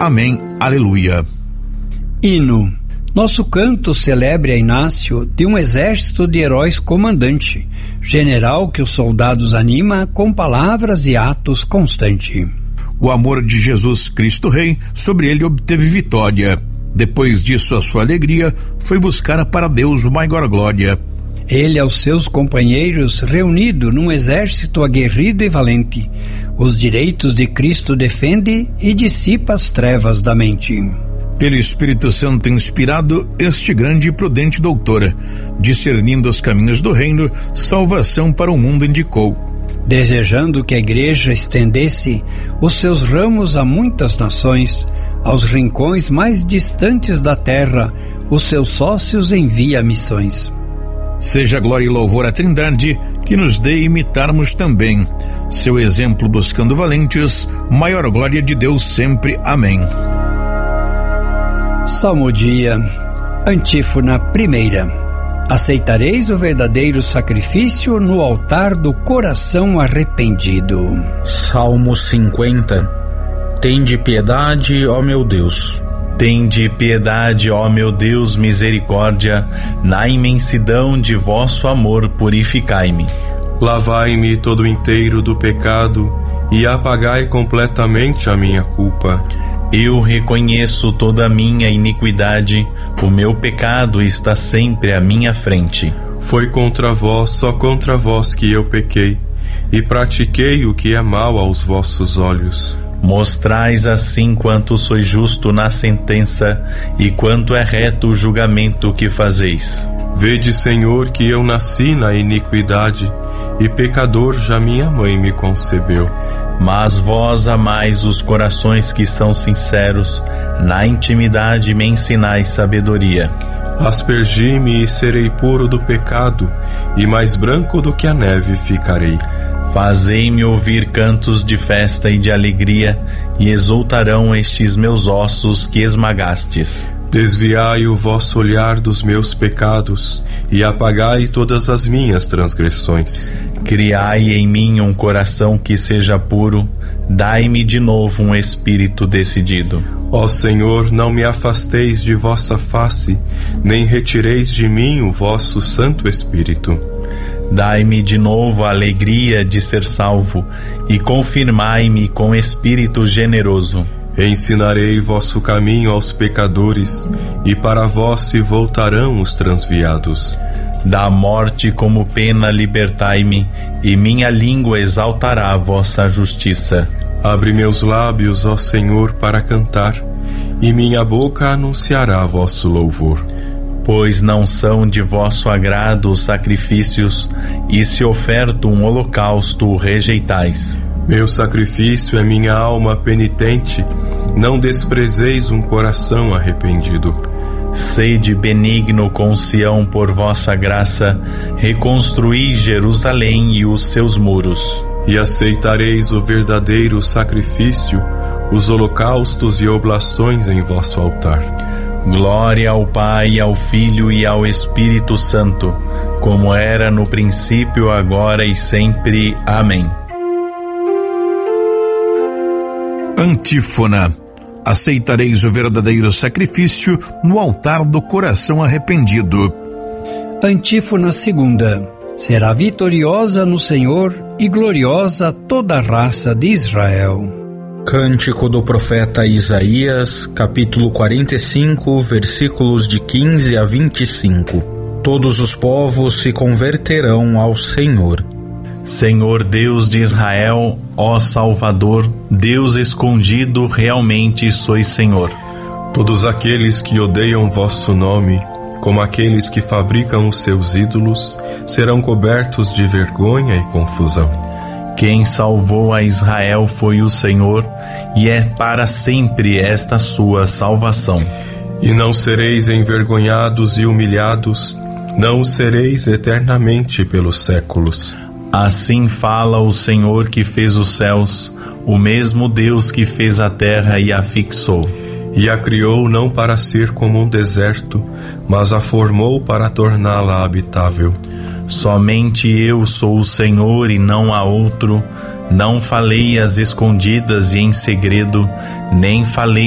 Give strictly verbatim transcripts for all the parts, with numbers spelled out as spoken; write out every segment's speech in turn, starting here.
Amém. Aleluia. Hino. Nosso canto celebre a Inácio de um exército de heróis comandante, general que os soldados anima com palavras e atos constante. O amor de Jesus Cristo Rei sobre ele obteve vitória. Depois disso, a sua alegria foi buscar para Deus maior glória. Ele aos seus companheiros, reunido num exército aguerrido e valente, os direitos de Cristo defende e dissipa as trevas da mente. Pelo Espírito Santo inspirado, este grande e prudente doutor, discernindo os caminhos do reino, salvação para o mundo indicou. Desejando que a igreja estendesse os seus ramos a muitas nações, aos rincões mais distantes da terra, os seus sócios envia missões. Seja glória e louvor à Trindade, que nos dê imitarmos também seu exemplo buscando valentes, maior glória de Deus sempre. Amém. Salmodia, antífona primeira. Aceitareis o verdadeiro sacrifício no altar do coração arrependido. Salmo cinquenta. Tende piedade, ó meu Deus. Tende piedade, ó meu Deus, misericórdia, na imensidão de vosso amor purificai-me. Lavai-me todo inteiro do pecado e apagai completamente a minha culpa. Eu reconheço toda a minha iniquidade, o meu pecado está sempre à minha frente. Foi contra vós, só contra vós que eu pequei, e pratiquei o que é mal aos vossos olhos. Mostrais assim quanto sois justo na sentença e quanto é reto o julgamento que fazeis. Vede, Senhor, que eu nasci na iniquidade, e pecador já minha mãe me concebeu. Mas vós amais os corações que são sinceros, na intimidade me ensinais sabedoria. Aspergi-me e serei puro do pecado, e mais branco do que a neve ficarei. Fazei-me ouvir cantos de festa e de alegria, e exultarão estes meus ossos que esmagastes. Desviai o vosso olhar dos meus pecados, e apagai todas as minhas transgressões. Criai em mim um coração que seja puro, dai-me de novo um espírito decidido. Ó Senhor, não me afasteis de vossa face, nem retireis de mim o vosso Santo Espírito. Dai-me de novo a alegria de ser salvo, e confirmai-me com espírito generoso. Ensinarei vosso caminho aos pecadores, e para vós se voltarão os transviados. Da morte como pena libertai-me, e minha língua exaltará a vossa justiça. Abre meus lábios, ó Senhor, para cantar, e minha boca anunciará vosso louvor. Pois não são de vosso agrado os sacrifícios, e se oferto um holocausto o rejeitais. Meu sacrifício é minha alma penitente, não desprezeis um coração arrependido. Sede benigno com Sião por vossa graça, reconstruí Jerusalém e os seus muros. E aceitareis o verdadeiro sacrifício, os holocaustos e oblações em vosso altar. Glória ao Pai, ao Filho e ao Espírito Santo, como era no princípio, agora e sempre. Amém. Antífona. Aceitareis o verdadeiro sacrifício no altar do coração arrependido. Antífona segunda. Será vitoriosa no Senhor e gloriosa toda a raça de Israel. Cântico do profeta Isaías, capítulo quarenta e cinco, versículos de quinze a vinte e cinco. Todos os povos se converterão ao Senhor. Senhor Deus de Israel, ó Salvador, Deus escondido, realmente sois Senhor. Todos aqueles que odeiam vosso nome, como aqueles que fabricam os seus ídolos, serão cobertos de vergonha e confusão. Quem salvou a Israel foi o Senhor, e é para sempre esta sua salvação. E não sereis envergonhados e humilhados, não o sereis eternamente pelos séculos. Assim fala o Senhor que fez os céus, o mesmo Deus que fez a terra e a fixou. E a criou não para ser como um deserto, mas a formou para torná-la habitável. Somente eu sou o Senhor e não há outro. Não falei às escondidas e em segredo, nem falei de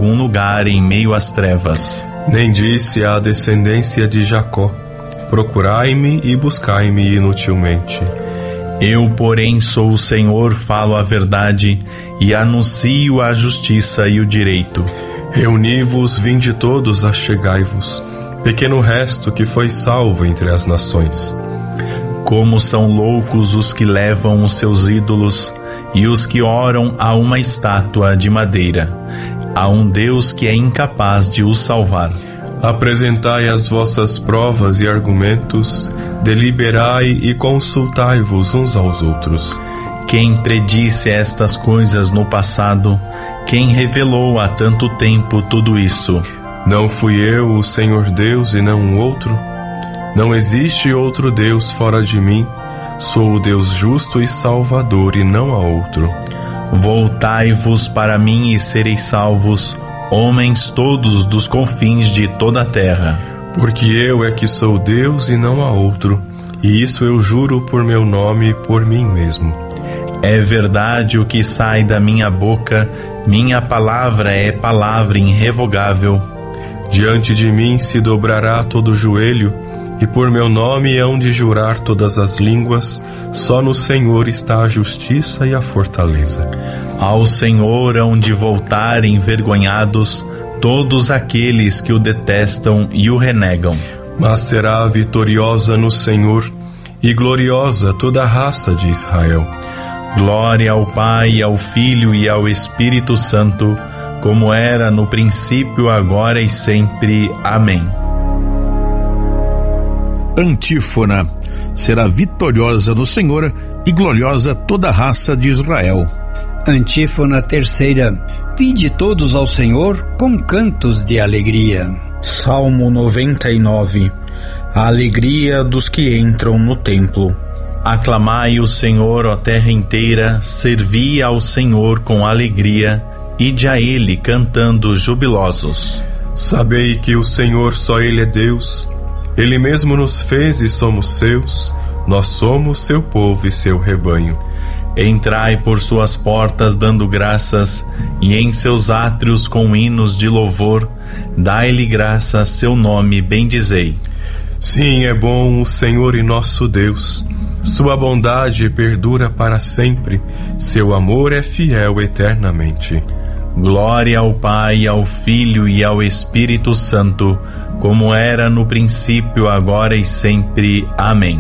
algum lugar em meio às trevas. Nem disse à descendência de Jacó: procurai-me e buscai-me inutilmente. Eu, porém, sou o Senhor, falo a verdade e anuncio a justiça e o direito. Reuni-vos, vinde todos, achegai-vos, pequeno resto que foi salvo entre as nações. Como são loucos os que levam os seus ídolos e os que oram a uma estátua de madeira, a um Deus que é incapaz de os salvar. Apresentai as vossas provas e argumentos, deliberai e consultai-vos uns aos outros. Quem predisse estas coisas no passado? Quem revelou há tanto tempo tudo isso? Não fui eu, o Senhor Deus, e não um outro? Não existe outro Deus fora de mim. Sou o Deus justo e salvador, e não há outro. Voltai-vos para mim e sereis salvos, homens todos dos confins de toda a terra. Porque eu é que sou Deus e não há outro, e isso eu juro por meu nome e por mim mesmo. É verdade o que sai da minha boca, minha palavra é palavra irrevogável. Diante de mim se dobrará todo joelho, e por meu nome hão de jurar todas as línguas. Só no Senhor está a justiça e a fortaleza. Ao Senhor hão de voltar envergonhados todos aqueles que o detestam e o renegam. Mas será vitoriosa no Senhor e gloriosa toda a raça de Israel. Glória ao Pai, ao Filho e ao Espírito Santo, como era no princípio, agora e sempre. Amém. Antífona. Será vitoriosa no Senhor e gloriosa toda a raça de Israel. Antífona terceira. Vinde todos ao Senhor com cantos de alegria. Salmo noventa e nove. A alegria dos que entram no templo. Aclamai o Senhor, ó terra inteira, servi ao Senhor com alegria, ide a Ele cantando jubilosos. Sabei que o Senhor só Ele é Deus. Ele mesmo nos fez e somos seus. Nós somos seu povo e seu rebanho. Entrai por suas portas dando graças, e em seus átrios com hinos de louvor, dai-lhe graça, seu nome bendizei. Sim, é bom o Senhor e nosso Deus. Sua bondade perdura para sempre, seu amor é fiel eternamente. Glória ao Pai, ao Filho e ao Espírito Santo, como era no princípio, agora e sempre. Amém.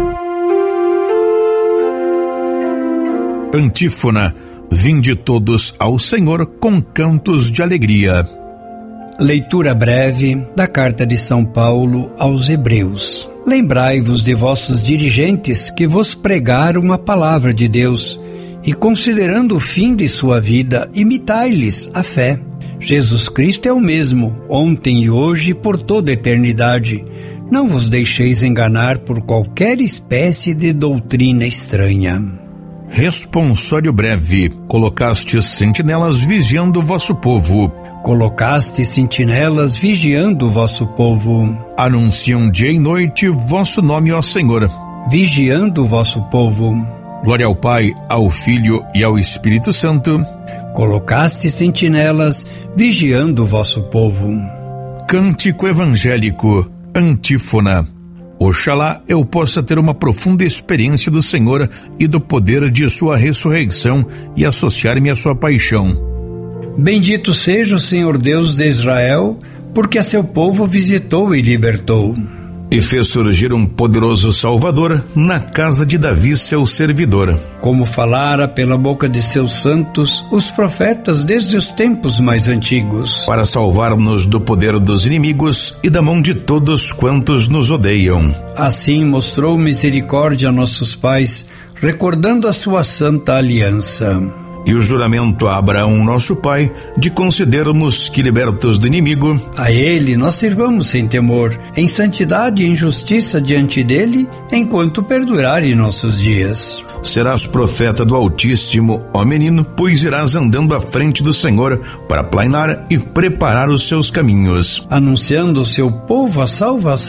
Antífona. Vinde todos ao Senhor com cantos de alegria. Leitura breve da carta de São Paulo aos Hebreus. Lembrai-vos de vossos dirigentes que vos pregaram a palavra de Deus, e considerando o fim de sua vida, imitai-lhes a fé. Jesus Cristo é o mesmo, ontem e hoje e por toda a eternidade. Não vos deixeis enganar por qualquer espécie de doutrina estranha. Responsório breve. Colocastes sentinelas vigiando o vosso povo. Colocaste sentinelas vigiando o vosso povo. Anunciam dia e noite vosso nome, ó Senhor. Vigiando o vosso povo. Glória ao Pai, ao Filho e ao Espírito Santo. Colocaste sentinelas vigiando o vosso povo. Cântico evangélico. Antífona. Oxalá eu possa ter uma profunda experiência do Senhor e do poder de sua ressurreição e associar-me à sua paixão. Bendito seja o Senhor Deus de Israel, porque a seu povo visitou e libertou. E fez surgir um poderoso Salvador na casa de Davi, seu servidor. Como falara pela boca de seus santos os profetas desde os tempos mais antigos. Para salvar-nos do poder dos inimigos e da mão de todos quantos nos odeiam. Assim mostrou misericórdia a nossos pais, recordando a sua santa aliança. E o juramento a Abraão, nosso pai, de concedermos que, libertos do inimigo, a ele nós sirvamos sem temor, em santidade e em justiça diante dele, enquanto perdurarem nossos dias. Serás profeta do Altíssimo, ó menino, pois irás andando à frente do Senhor para planear e preparar os seus caminhos, anunciando ao seu povo a salvação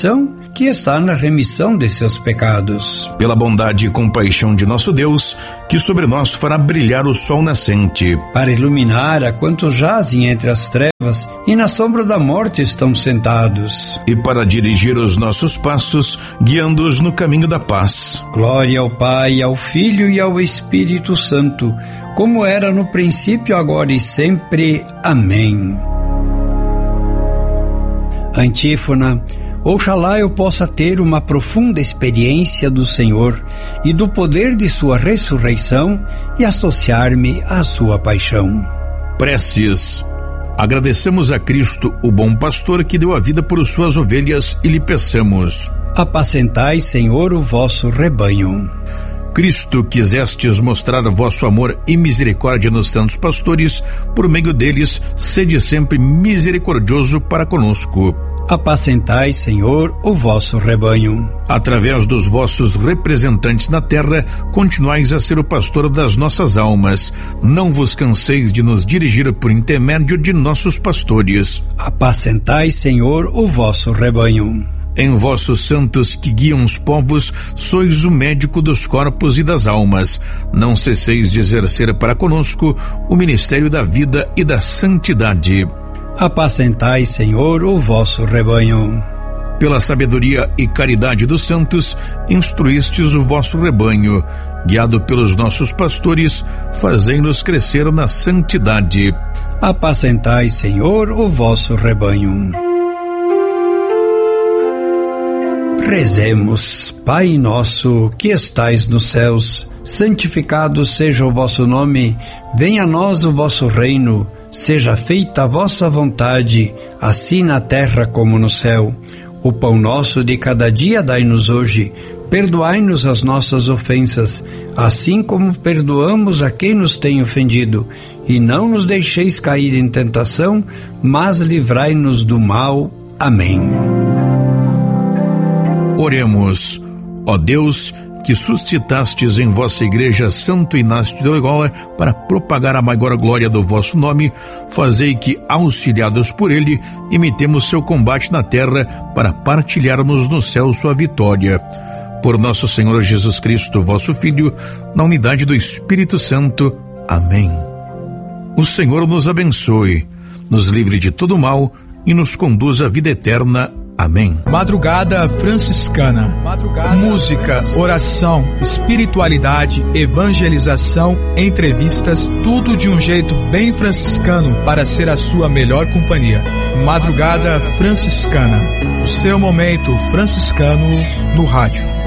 que está na remissão de seus pecados. Pela bondade e compaixão de nosso Deus, que sobre nós fará brilhar o sol nascente, para iluminar a quantos jazem entre as trevas e na sombra da morte estão sentados, e para dirigir os nossos passos, guiando-os no caminho da paz. Glória ao Pai, ao Filho e ao Espírito Santo, como era no princípio, agora e sempre. Amém. Antífona. Oxalá eu possa ter uma profunda experiência do Senhor e do poder de sua ressurreição e associar-me à sua paixão. Preces. Agradecemos a Cristo, o bom pastor, que deu a vida por suas ovelhas, e lhe peçamos: apacentai, Senhor, o vosso rebanho. Cristo, quisestes mostrar vosso amor e misericórdia nos santos pastores, por meio deles, sede sempre misericordioso para conosco. Apacentai, Senhor, o vosso rebanho. Através dos vossos representantes na terra, continuais a ser o pastor das nossas almas. Não vos canseis de nos dirigir por intermédio de nossos pastores. Apacentai, Senhor, o vosso rebanho. Em vossos santos que guiam os povos, sois o médico dos corpos e das almas. Não cesseis de exercer para conosco o ministério da vida e da santidade. Apacentai, Senhor, o vosso rebanho. Pela sabedoria e caridade dos santos, instruístes o vosso rebanho. Guiado pelos nossos pastores, fazei-nos crescer na santidade. Apacentai, Senhor, o vosso rebanho. Rezemos. Pai nosso, que estais nos céus, santificado seja o vosso nome. Venha a nós o vosso reino. Seja feita a vossa vontade, assim na terra como no céu. O pão nosso de cada dia dai-nos hoje. Perdoai-nos as nossas ofensas, assim como perdoamos a quem nos tem ofendido. E não nos deixeis cair em tentação, mas livrai-nos do mal. Amém. Oremos. Ó Deus, que suscitastes em vossa igreja Santo Inácio de Loyola para propagar a maior glória do vosso nome, fazei que, auxiliados por ele, imitemos seu combate na terra para partilharmos no céu sua vitória. Por nosso Senhor Jesus Cristo, vosso Filho, na unidade do Espírito Santo. Amém. O Senhor nos abençoe, nos livre de todo mal e nos conduz à vida eterna. Amém. Madrugada franciscana. Madrugada Música, franciscana. Oração, espiritualidade, evangelização, entrevistas, tudo de um jeito bem franciscano para ser a sua melhor companhia. Madrugada franciscana. O seu momento franciscano no rádio.